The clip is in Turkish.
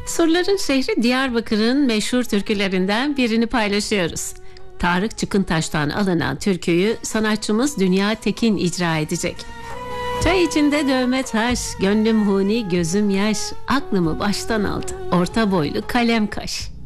Surların şehri Diyarbakır'ın meşhur türkülerinden birini paylaşıyoruz. Tarık Çıkıntaş'tan alınan türküyü sanatçımız Dünya Tekin icra edecek. Çay içinde dövme taş, gönlüm huni gözüm yaş, aklımı baştan aldı, orta boylu kalem kaş.